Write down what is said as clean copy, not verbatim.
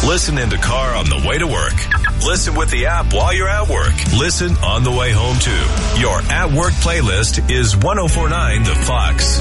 Listen in the car on the way to work. Listen with the app while you're at work. Listen on the way home too. Your at work playlist is 104.9 The Fox.